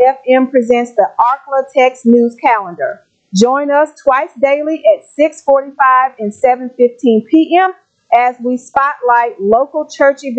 FM presents the Arkla Text News Calendar. Join us twice daily at 6:45 and 7:15 p.m. as we spotlight local church events